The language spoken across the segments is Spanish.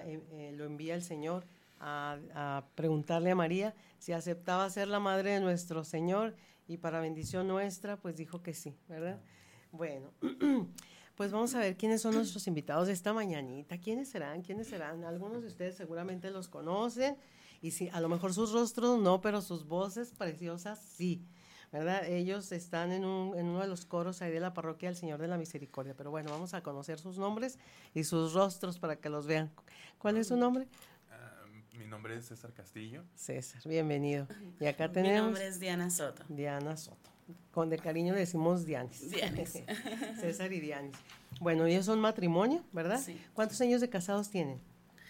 lo envía el Señor a preguntarle a María si aceptaba ser la madre de nuestro Señor, y para bendición nuestra, pues dijo que sí, ¿verdad? Bueno, pues vamos a ver quiénes son nuestros invitados de esta mañanita. ¿Quiénes serán? ¿Quiénes serán? Algunos de ustedes seguramente los conocen, y sí, a lo mejor sus rostros no, pero sus voces preciosas sí, ¿verdad? Ellos están en uno de los coros ahí de la parroquia del Señor de la Misericordia. Pero bueno, vamos a conocer sus nombres y sus rostros para que los vean. ¿Cuál es su nombre? Mi nombre es César Castillo. César, bienvenido. Y acá Mi tenemos... nombre es Diana Soto. Diana Soto. Con de cariño le decimos Dianis. Dianis. César y Dianis. Bueno, ellos son matrimonio, ¿verdad? Sí. ¿Cuántos años de casados tienen?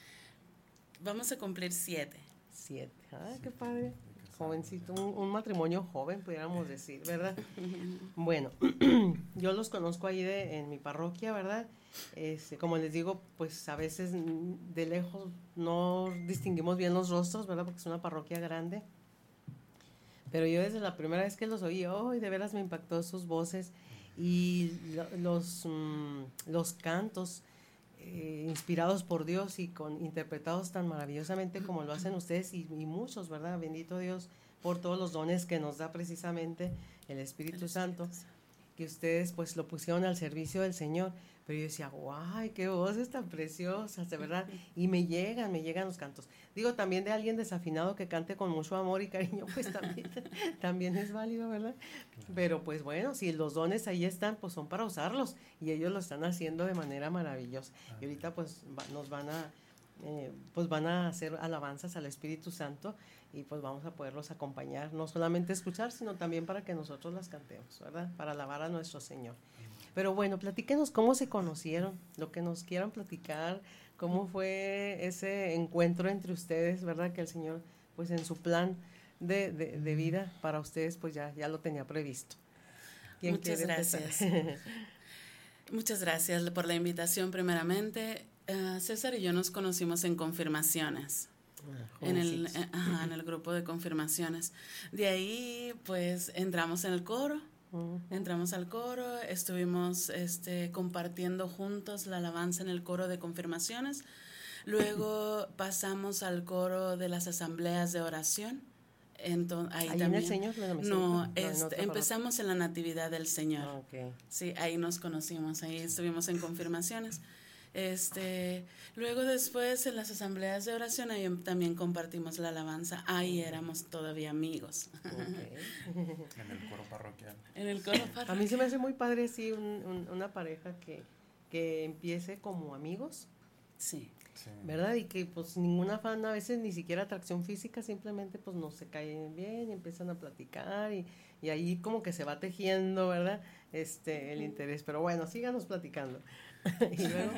Vamos a cumplir 7. 7. Ay, qué padre. Jovencito, un matrimonio joven, pudiéramos decir, ¿verdad? Bueno, yo los conozco ahí en mi parroquia, ¿verdad? Como les digo, pues a veces de lejos no distinguimos bien los rostros, ¿verdad? Porque es una parroquia grande. Pero yo desde la primera vez que los oí, de veras me impactó sus voces y los cantos inspirados por Dios y interpretados tan maravillosamente como lo hacen ustedes y muchos, ¿verdad? Bendito Dios por todos los dones que nos da precisamente el Espíritu Santo, que ustedes pues lo pusieron al servicio del Señor. Pero yo decía, ¡guay, qué voces tan preciosas, de verdad! Y me llegan los cantos. Digo, también de alguien desafinado que cante con mucho amor y cariño, pues también es válido, ¿verdad? Pero pues bueno, si los dones ahí están, pues son para usarlos, y ellos lo están haciendo de manera maravillosa. Y ahorita pues nos van a hacer alabanzas al Espíritu Santo, y pues vamos a poderlos acompañar, no solamente escuchar, sino también para que nosotros las cantemos, ¿verdad? Para alabar a nuestro Señor. Pero bueno, platíquenos cómo se conocieron, lo que nos quieran platicar, cómo fue ese encuentro entre ustedes, ¿verdad? Que el Señor, pues en su plan de vida para ustedes, pues ya lo tenía previsto. Muchas gracias. Muchas gracias por la invitación primeramente. César y yo nos conocimos en confirmaciones. En el grupo de confirmaciones. De ahí, pues, entramos en el coro. Entramos al coro, estuvimos compartiendo juntos la alabanza en el coro de confirmaciones. Luego pasamos al coro de las asambleas de oración. Ahí también, en el Señor? No, empezamos en la Natividad del Señor. Okay. Sí, ahí nos conocimos, ahí estuvimos en confirmaciones. Luego después en las asambleas de oración ahí también compartimos la alabanza, ahí éramos todavía amigos. Okay. En el coro parroquial. En el coro parroquial. A mí se me hace muy padre así una pareja que empiece como amigos. Sí. ¿Verdad? Y que pues ningún afán, a veces ni siquiera atracción física, simplemente pues no se caen bien y empiezan a platicar y ahí como que se va tejiendo, ¿verdad? El interés. Pero bueno, síganos platicando. Y luego,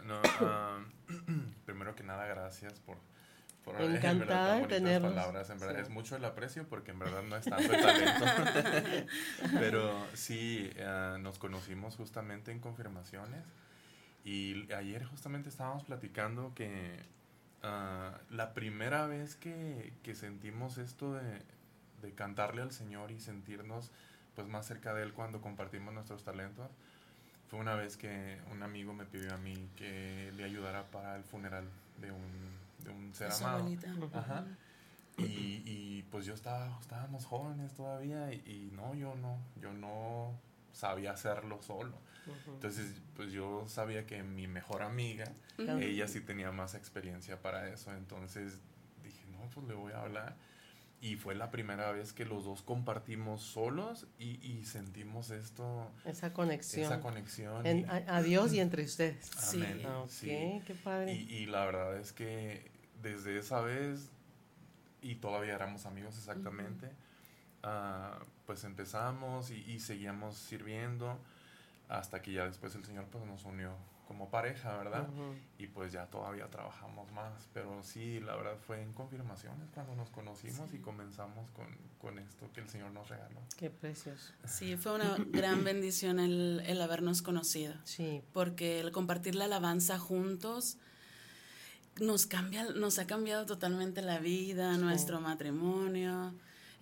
primero que nada, gracias por encantada de tenerlos. Palabras, en verdad, sí. Es mucho el aprecio porque en verdad no es tanto el talento. Pero sí, nos conocimos justamente en confirmaciones. Y ayer justamente estábamos platicando que la primera vez que sentimos esto de cantarle al Señor y sentirnos pues más cerca de Él cuando compartimos nuestros talentos, fue una vez que un amigo me pidió a mí que le ayudara para el funeral de un ser amado. Ajá. Y pues estábamos jóvenes todavía y yo no sabía hacerlo solo. Entonces, pues yo sabía que mi mejor amiga, ella sí tenía más experiencia para eso. Entonces dije, no, pues le voy a hablar. Y fue la primera vez que los dos compartimos solos y sentimos esa conexión. A A Dios y entre ustedes. Amén. Sí. Qué padre. Y la verdad es que desde esa vez, y todavía éramos amigos exactamente, pues empezamos y seguíamos sirviendo hasta que ya después el Señor pues nos unió como pareja, ¿verdad? Y pues ya todavía trabajamos más, pero sí, la verdad fue en confirmaciones cuando nos conocimos y comenzamos con esto que el Señor nos regaló. Qué precioso. Sí, fue una gran bendición el habernos conocido. Sí. Porque el compartir la alabanza juntos nos ha cambiado totalmente la vida, nuestro matrimonio.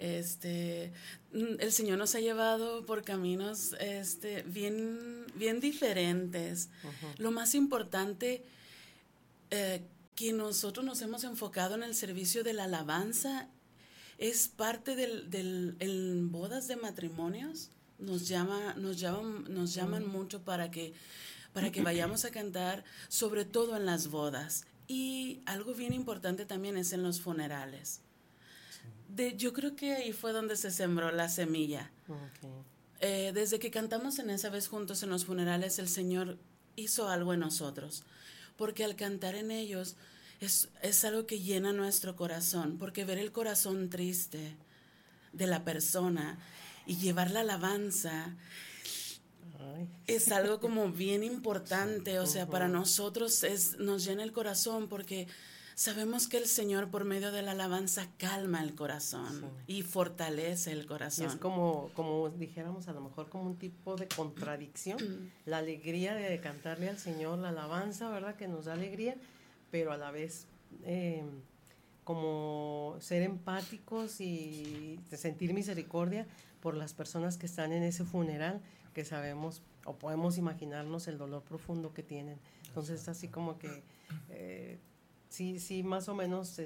El Señor nos ha llevado por caminos bien diferentes. Lo más importante que nosotros nos hemos enfocado en el servicio de la alabanza. Es parte en bodas de matrimonios. Nos llaman mucho para que vayamos a cantar, sobre todo en las bodas. Y algo bien importante también es en los funerales. Yo creo que ahí fue donde se sembró la semilla. Okay. Desde que cantamos en Esa Vez Juntos en los funerales, el Señor hizo algo en nosotros. Porque al cantar en ellos es algo que llena nuestro corazón. Porque ver el corazón triste de la persona y llevar la alabanza es algo como bien importante. O sea, para nosotros nos llena el corazón porque sabemos que el Señor por medio de la alabanza calma el corazón y fortalece el corazón. Y es como dijéramos a lo mejor como un tipo de contradicción, la alegría de cantarle al Señor, la alabanza, ¿verdad? Que nos da alegría, pero a la vez como ser empáticos y sentir misericordia por las personas que están en ese funeral, que sabemos o podemos imaginarnos el dolor profundo que tienen. Entonces es así como que sí, más o menos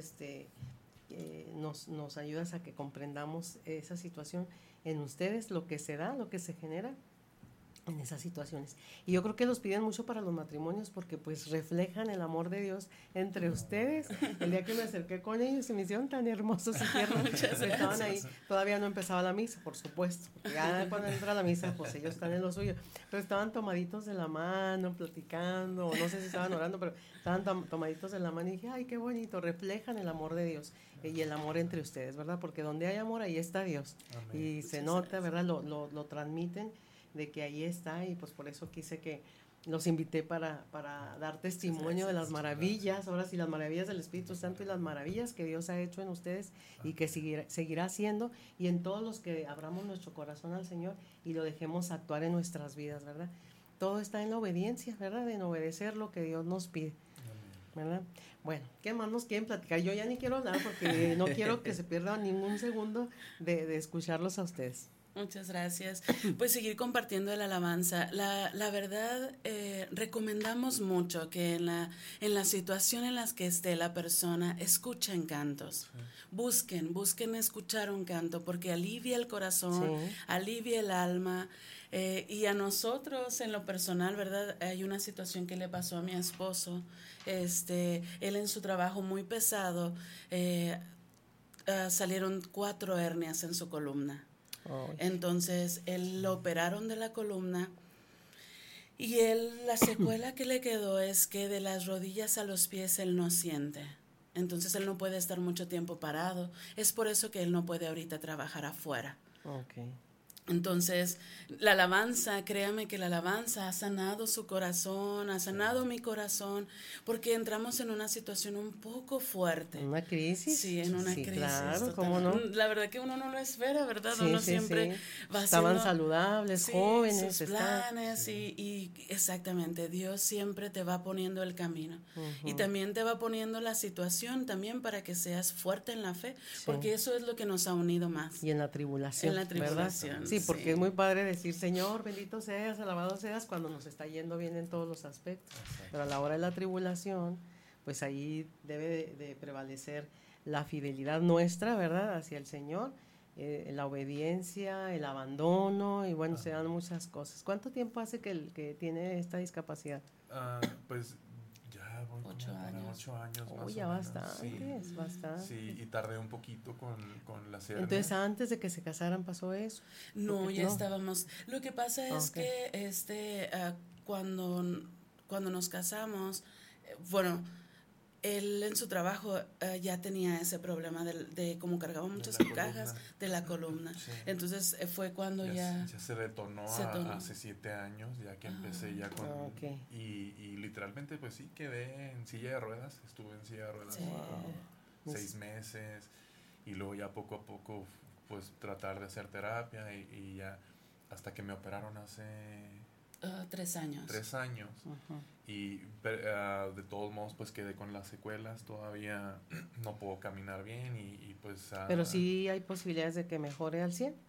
nos ayudas a que comprendamos esa situación en ustedes, lo que se da, lo que se genera en esas situaciones. Y yo creo que los piden mucho para los matrimonios porque pues reflejan el amor de Dios entre ustedes. El día que me acerqué con ellos se me hicieron tan hermosos y tiernos. Estaban ahí, todavía no empezaba la misa, por supuesto, porque ya cuando entra la misa pues ellos están en lo suyo, pero estaban tomaditos de la mano, platicando, no sé si estaban orando, pero estaban tomaditos de la mano y dije, ay, qué bonito, reflejan el amor de Dios y el amor entre ustedes, ¿verdad? Porque donde hay amor, ahí está Dios. Amén. Y se nota, ¿verdad? Lo transmiten de que ahí está, y pues por eso quise que los invité para dar testimonio de las maravillas, ahora sí, las maravillas del Espíritu Santo y las maravillas que Dios ha hecho en ustedes y que seguirá haciendo, y en todos los que abramos nuestro corazón al Señor y lo dejemos actuar en nuestras vidas, ¿verdad? Todo está en la obediencia, ¿verdad? En obedecer lo que Dios nos pide, ¿verdad? Bueno, ¿qué más nos quieren platicar? Yo ya ni quiero hablar porque no quiero que se pierda ningún segundo de escucharlos a ustedes. Muchas gracias. Pues seguir compartiendo la alabanza. La verdad, recomendamos mucho que en la situación en la que esté la persona, escuchen cantos. Sí. Busquen escuchar un canto porque alivia el corazón, alivia el alma. Y a nosotros, en lo personal, ¿verdad? Hay una situación que le pasó a mi esposo. Él en su trabajo muy pesado, salieron 4 hernias en su columna. Entonces él lo operaron de la columna y la secuela que le quedó es que de las rodillas a los pies él no siente. Entonces él no puede estar mucho tiempo parado. Es por eso que él no puede ahorita trabajar afuera. Okay. Entonces, la alabanza, créame que la alabanza ha sanado su corazón, ha sanado mi corazón, porque entramos en una situación un poco fuerte. ¿Una crisis? Sí, en una crisis. Claro, ¿cómo no? La verdad que uno no lo espera, ¿verdad? Uno siempre va Estaban saludables, jóvenes. Sus planes y exactamente, Dios siempre te va poniendo el camino. Y también te va poniendo la situación también para que seas fuerte en la fe, porque eso es lo que nos ha unido más. Y en la tribulación, en la tribulación, ¿verdad? Sí, porque es muy padre decir, Señor, bendito seas, alabado seas, cuando nos está yendo bien en todos los aspectos. Exacto. Pero a la hora de la tribulación, pues ahí debe de prevalecer la fidelidad nuestra, ¿verdad? Hacia el Señor, la obediencia, el abandono, y bueno, se dan muchas cosas. ¿Cuánto tiempo hace que tiene esta discapacidad? Pues ya voy 8 años. 8 años más ya o menos. Bastante, bastante. Sí, y tardé un poquito con las hernias. Entonces, antes de que se casaran pasó eso. No, ya estábamos. Lo que pasa es que cuando nos casamos, bueno, él en su trabajo ya tenía ese problema de como cargaba muchas cajas de la columna. Sí. Entonces fue cuando ya se detonó hace 7 años, ya que empecé ya con... Y literalmente pues sí, quedé en silla de ruedas, estuve en silla de ruedas 6 meses, y luego ya poco a poco pues tratar de hacer terapia y ya hasta que me operaron hace... 3 años. 3 años. Y de todos modos pues quedé con las secuelas, todavía no puedo caminar bien y pues... Pero sí hay posibilidades de que mejore al 100.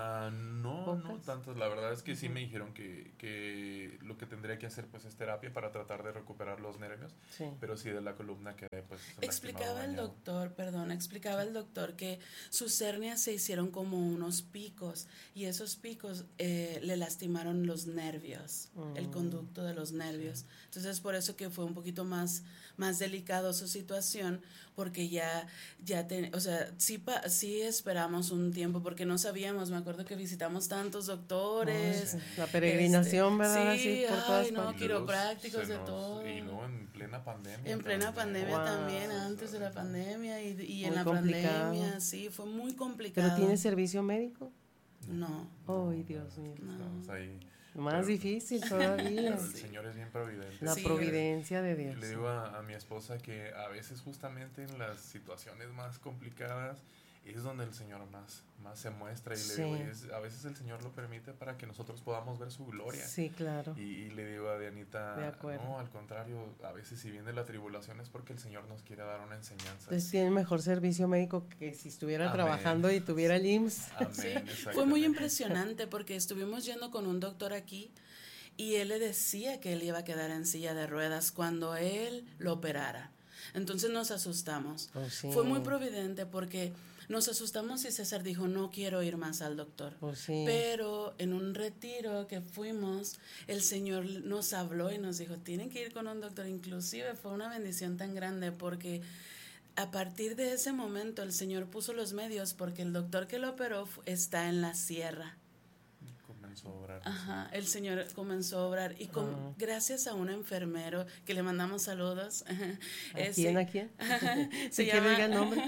No ¿Pocas? tanto. La verdad es que sí me dijeron que lo que tendría que hacer pues es terapia para tratar de recuperar los nervios, Sí. pero sí de la columna quedé pues Explicaba el dañado. doctor, perdón, explicaba el doctor que sus hernias se hicieron como unos picos y esos picos le lastimaron los nervios, el conducto de los nervios. Entonces por eso que fue un poquito más delicado su situación, porque o sea, sí esperamos un tiempo porque no sabíamos, me acuerdo que visitamos tantos doctores. La peregrinación, ¿verdad? Sí, Así por todas ay, no, partes. quiroprácticos de todo. Y luego en plena pandemia. En plena pandemia Wow. también, antes de la pandemia y en Muy la complicado. pandemia, sí, fue muy complicado. ¿Pero tiene servicio médico? No. Ay, Dios mío. Estamos ahí. Más difícil todavía. Pero el Señor es bien providente. La Sí. providencia de Dios. Le digo a mi esposa que a veces justamente en las situaciones más complicadas es donde el Señor más se muestra y Sí. le digo, a veces el Señor lo permite para que nosotros podamos ver su gloria. Sí, claro. Y le digo a Dianita, De acuerdo. no, al contrario, a veces si viene la tribulación es porque el Señor nos quiere dar una enseñanza. Entonces tiene mejor servicio médico que si estuviera Amén. trabajando y tuviera el IMSS. Amén, Sí, exactamente. fue muy impresionante porque estuvimos yendo con un doctor aquí y él le decía que él iba a quedar en silla de ruedas cuando él lo operara. Entonces nos asustamos. Oh, sí. Fue muy providente porque nos asustamos y César dijo, no quiero ir más al doctor. Oh, sí. Pero en un retiro que fuimos, el Señor nos habló y nos dijo, tienen que ir con un doctor. Inclusive fue una bendición tan grande porque a partir de ese momento el Señor puso los medios porque el doctor que lo operó está en la sierra. Comenzó a orar. Ajá, el Señor comenzó a obrar y gracias a un enfermero que le mandamos saludos. ¿A quién? ¿A quién? Se ¿Sí llama que diga el nombre?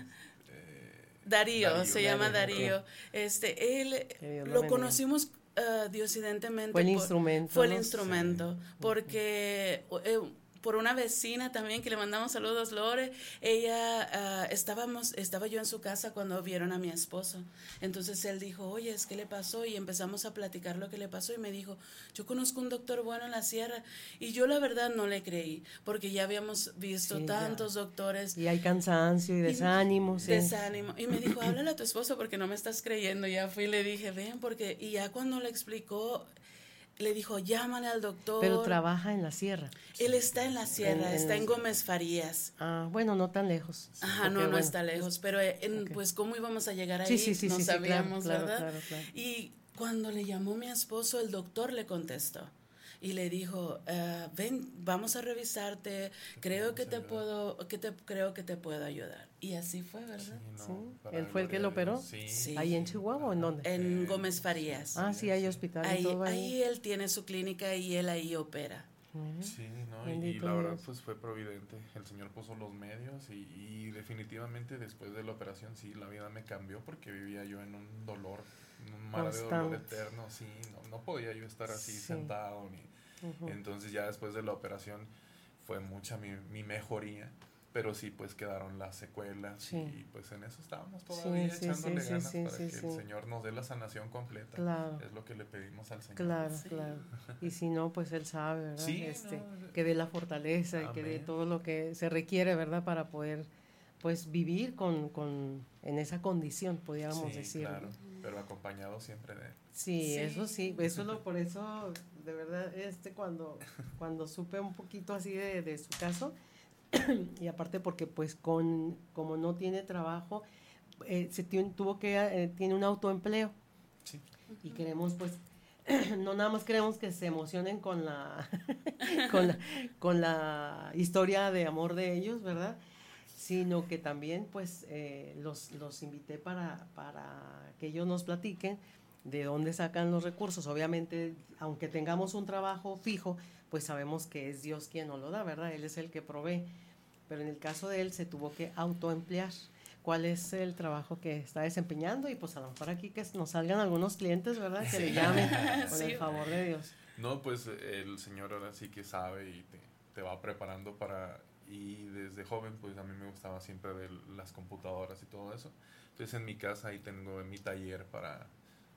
Darío, se llama Darío. Darío. Él Que Dios lo lo bendiga. conocimos diocidentemente. Fue el instrumento, Fue el ¿no? instrumento, porque por una vecina también que le mandamos saludos, Lore, ella estaba yo en su casa cuando vieron a mi esposo. Entonces él dijo, oye, ¿qué le pasó? Y empezamos a platicar lo que le pasó y me dijo, yo conozco un doctor bueno en la sierra. Y yo la verdad no le creí, porque ya habíamos visto Sí, tantos doctores. Y hay cansancio y desánimo. Sí. Desánimo. Y me dijo, háblale a tu esposo porque no me estás creyendo. Ya fui y le dije, ven, porque... Y ya cuando le explicó, le dijo, llámale al doctor. Pero trabaja en la sierra. Él está en la sierra, está en Gómez Farías. Ah, bueno, no tan lejos. Ajá, Porque, no bueno, está lejos, pero pues cómo íbamos a llegar ahí, Sí, no sabíamos, claro, ¿verdad? Claro. Y cuando le llamó mi esposo, el doctor le contestó y le dijo, ven, vamos a revisarte, creo que te puedo ayudar. Y así fue, ¿verdad? Sí, ¿él fue el que lo operó? Sí. ¿Ahí en Chihuahua o en dónde? En Gómez Farías. Ah, sí, hay hospital y todo ahí. Ahí él tiene su clínica y él ahí opera. Sí, ¿no? Y Bendito la verdad Dios. pues fue providente. El Señor puso los medios y definitivamente después de la operación sí, la vida me cambió porque vivía yo en un dolor, un mar de dolor Constante. eterno, sí, no podía yo estar así Sí. sentado ni... Entonces ya después de la operación fue mucha mi mejoría, pero sí pues quedaron las secuelas Sí. y pues en eso estábamos todavía Sí, echándole sí, ganas sí, para sí, que sí. el Señor nos dé la sanación completa. Claro. Es lo que le pedimos al Señor. Claro, Sí. claro. Y si no, pues él sabe, ¿verdad? Sí, Que dé la fortaleza y que dé Amén. todo lo que se requiere, ¿verdad? Para poder, pues, vivir en esa condición, podríamos Sí, decir. claro, pero acompañado siempre de él. Sí, Sí. eso sí, por eso, de verdad, cuando supe un poquito así de su caso, y aparte porque pues como no tiene trabajo, tiene un autoempleo. Sí. Y queremos pues, no nada más queremos que se emocionen con la, con la historia de amor de ellos, ¿verdad? Sino que también pues los invité para que ellos nos platiquen de dónde sacan los recursos. Obviamente, aunque tengamos un trabajo fijo, pues sabemos que es Dios quien nos lo da, ¿verdad? Él es el que provee. Pero en el caso de él se tuvo que autoemplear. ¿Cuál es el trabajo que está desempeñando? Y pues a lo mejor aquí que nos salgan algunos clientes, ¿verdad? Que le llamen con Sí. el favor de Dios. No, pues el Señor ahora sí que sabe y te va preparando para... Y desde joven, pues a mí me gustaba siempre de las computadoras y todo eso. Entonces en mi casa ahí tengo mi taller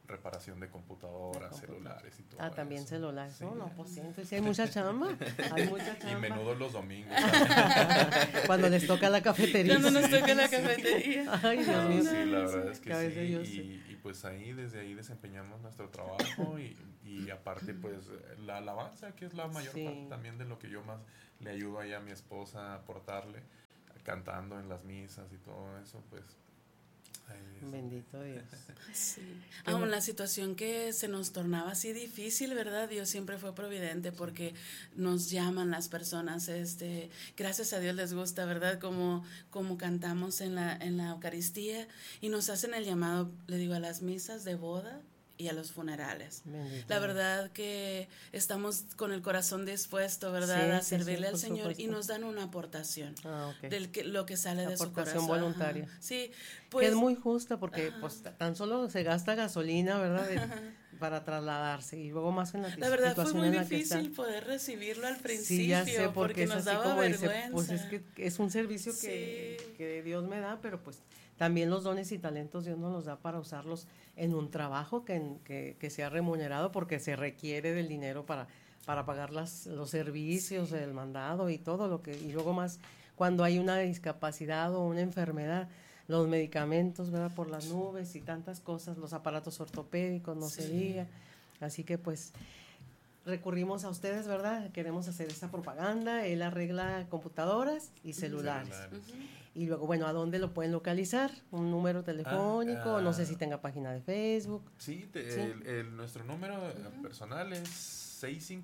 reparación de computadoras, celulares y todo. También eso. celulares. Sí. No, pues sí, entonces sí hay mucha chamba. Hay mucha chamba. Y menudo los domingos. Cuando les toca la cafetería. Cuando nos toca la cafetería. Ay, Dios mío. Sí, la verdad es que Cabeza sí. Y pues desde ahí desempeñamos nuestro trabajo y aparte pues la alabanza, que es la mayor parte también de lo que yo más le ayudo ahí a mi esposa a aportarle, cantando en las misas y todo eso, pues. Bendito Dios. Sí. Aún la situación que se nos tornaba así difícil, ¿verdad? Dios siempre fue providente porque nos llaman las personas, gracias a Dios les gusta, ¿verdad? Como cantamos en la Eucaristía y nos hacen el llamado, le digo, a las misas de boda y a los funerales. Bendito. La verdad que estamos con el corazón dispuesto, ¿verdad? A servirle al Señor, supuesto. Y nos dan una aportación de lo que sale de su corazón. Aportación voluntaria. Ajá. Sí, pues, que es muy justa porque pues tan solo se gasta gasolina, ¿verdad? Para trasladarse y luego más en la situación. La verdad fue muy difícil poder recibirlo al principio. Sí, ya sé, porque nos es daba como vergüenza. Dice, pues es que es un servicio que Dios me da, pero pues también los dones y talentos Dios nos los da para usarlos en un trabajo que sea remunerado, porque se requiere del dinero para pagar los servicios, el mandado y todo lo que, y luego más cuando hay una discapacidad o una enfermedad, los medicamentos, ¿verdad? Por las nubes y tantas cosas, los aparatos ortopédicos, no se diga. Así que pues recurrimos a ustedes, ¿verdad? Queremos hacer esa propaganda. Él arregla computadoras y celulares. Y luego, bueno, ¿a dónde lo pueden localizar? ¿Un número telefónico? No sé si tenga página de Facebook. Sí, nuestro número personal es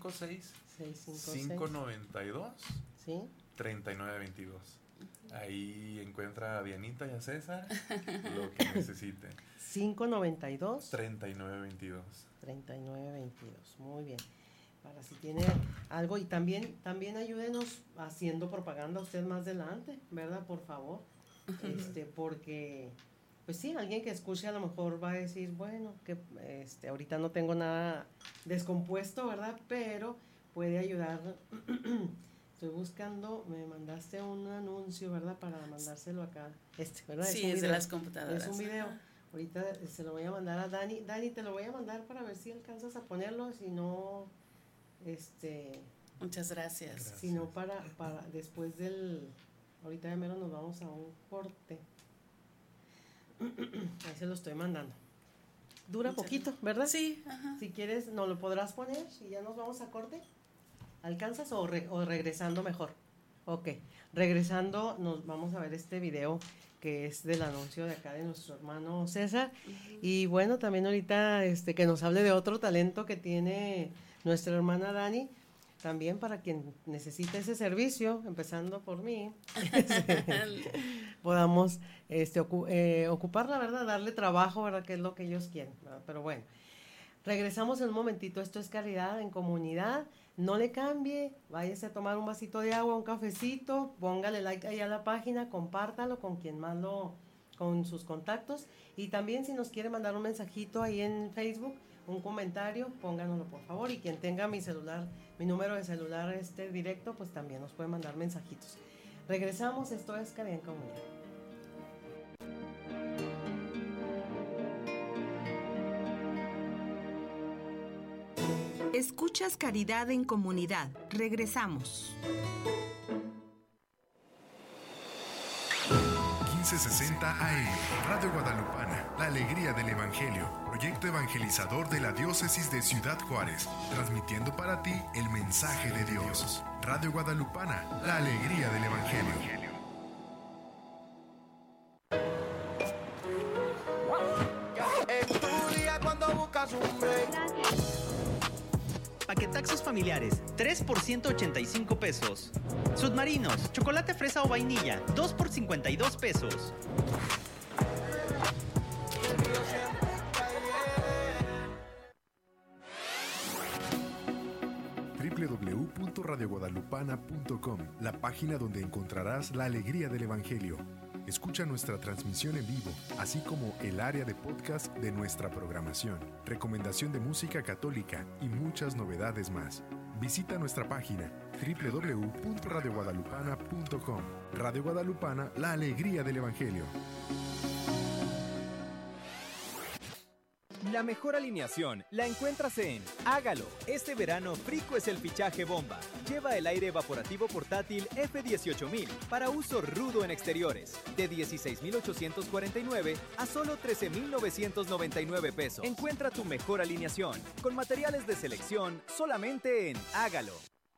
656-592-3922. ¿Sí? Ahí encuentra a Dianita y a César lo que necesiten. 592 3922. Muy bien. Para si tiene algo, y también ayúdenos haciendo propaganda usted más adelante, ¿verdad? Por favor. Porque pues sí, alguien que escuche a lo mejor va a decir, bueno, que ahorita no tengo nada descompuesto, ¿verdad? Pero puede ayudar. Estoy buscando, me mandaste un anuncio, ¿verdad? Para mandárselo acá. ¿Verdad? Sí, es de las computadoras. Es un video. Ahorita se lo voy a mandar a Dani. Dani, te lo voy a mandar para ver si alcanzas a ponerlo, si no, Muchas gracias. Si no, para después ahorita de mero nos vamos a un corte. Ahí se lo estoy mandando. Dura poquito, ¿verdad? Sí. Ajá. Si quieres, nos lo podrás poner y ya nos vamos a corte. ¿Alcanzas o regresando mejor? Ok, regresando nos vamos a ver este video que es del anuncio de acá de nuestro hermano César. Y bueno, también ahorita que nos hable de otro talento que tiene nuestra hermana Dani, también para quien necesite ese servicio, empezando por mí, podamos ocuparla, ¿verdad? Darle trabajo, ¿verdad? Que es lo que ellos quieren, ¿verdad? Pero bueno, regresamos en un momentito. Esto es Caridad en Comunidad. No le cambie, váyase a tomar un vasito de agua, un cafecito, póngale like ahí a la página, compártalo con quien más con sus contactos, y también si nos quiere mandar un mensajito ahí en Facebook, un comentario, pónganoslo por favor, y quien tenga mi número de celular directo, pues también nos puede mandar mensajitos. Regresamos, esto es Caridad en Comunidad. Escuchas Caridad en Comunidad. Regresamos. 1560 AM, Radio Guadalupana, la alegría del Evangelio, proyecto evangelizador de la Diócesis de Ciudad Juárez, transmitiendo para ti el mensaje de Dios. Radio Guadalupana, la alegría del Evangelio. Paquetaxos familiares, 3 por 185 pesos. Submarinos, chocolate fresa o vainilla, 2 por 52 pesos. www.radioguadalupana.com, la página donde encontrarás la alegría del Evangelio. Escucha nuestra transmisión en vivo, así como el área de podcast de nuestra programación, recomendación de música católica y muchas novedades más. Visita nuestra página www.radioguadalupana.com. Radio Guadalupana, la alegría del Evangelio. La mejor alineación la encuentras en Hágalo. Este verano, Frico es el fichaje bomba. Lleva el aire evaporativo portátil F18000 para uso rudo en exteriores. De 16,849 a solo 13,999 pesos. Encuentra tu mejor alineación con materiales de selección solamente en Hágalo.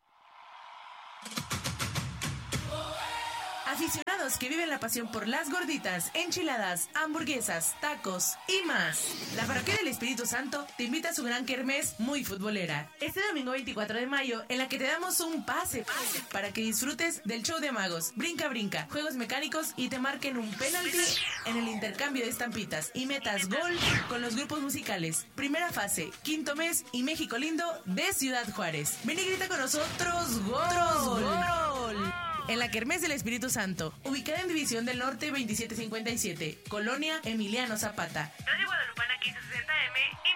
Aficionados que viven la pasión por las gorditas, enchiladas, hamburguesas, tacos y más. La Parroquia del Espíritu Santo te invita a su gran kermés muy futbolera. Este domingo 24 de mayo, en la que te damos un pase para que disfrutes del show de magos, brinca, juegos mecánicos y te marquen un penalti en el intercambio de estampitas y metas gol con los grupos musicales. Primera fase, quinto mes y México lindo de Ciudad Juárez. Ven y grita con nosotros ¡Gol! En la Kermés del Espíritu Santo, ubicada en División del Norte 2757, Colonia Emiliano Zapata. Radio Guadalupana 1560M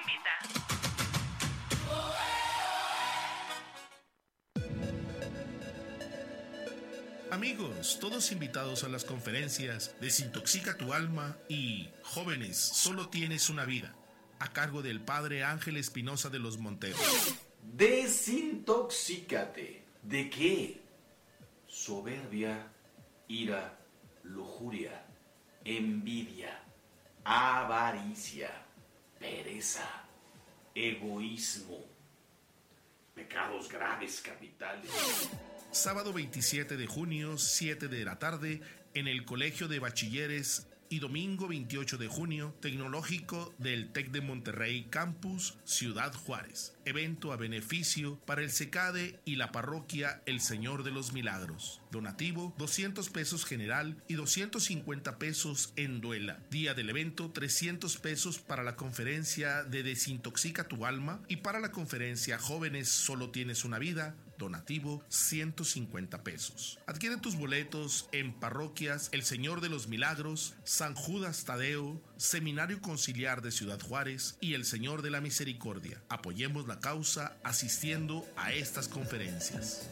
invita. Amigos, todos invitados a las conferencias Desintoxica tu alma y Jóvenes, solo tienes una vida, a cargo del Padre Ángel Espinosa de los Monteros. Desintoxícate. ¿De qué? Soberbia, ira, lujuria, envidia, avaricia, pereza, egoísmo, pecados graves capitales. Sábado 27 de junio, 7 de la tarde, en el Colegio de Bachilleres, y domingo 28 de junio, Tecnológico del TEC de Monterrey Campus, Ciudad Juárez. Evento a beneficio para el CECADE y la parroquia El Señor de los Milagros. Donativo, 200 pesos general y 250 pesos en duela. Día del evento, 300 pesos para la conferencia de Desintoxica tu alma y para la conferencia Jóvenes, solo tienes una vida. Donativo, 150 pesos. Adquiere tus boletos en parroquias El Señor de los Milagros, San Judas Tadeo, Seminario Conciliar de Ciudad Juárez y El Señor de la Misericordia. Apoyemos la causa asistiendo a estas conferencias.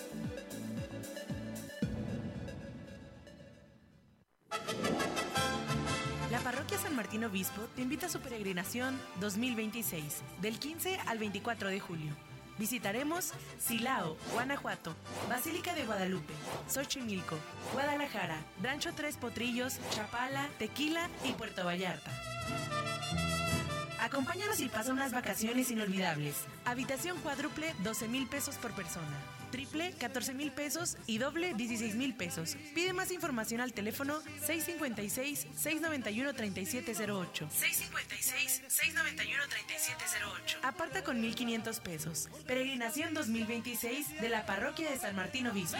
La Parroquia San Martín Obispo te invita a su peregrinación 2026, del 15 al 24 de julio. Visitaremos Silao, Guanajuato, Basílica de Guadalupe, Xochimilco, Guadalajara, Rancho Tres Potrillos, Chapala, Tequila y Puerto Vallarta. Acompáñanos y pasa unas vacaciones inolvidables. Habitación cuádruple, 12,000 pesos por persona. Triple, 14,000 pesos y doble, 16,000 pesos. Pide más información al teléfono 656-691-3708. 656-691-3708. Aparta con 1,500 pesos. Peregrinación 2026 de la Parroquia de San Martín Obispo.